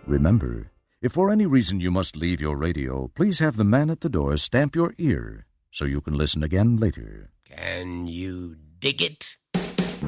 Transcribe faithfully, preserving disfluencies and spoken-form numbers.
Remember, if for any reason you must leave your radio, please have the man at the door stamp your ear so you can listen again later. Can you dig it?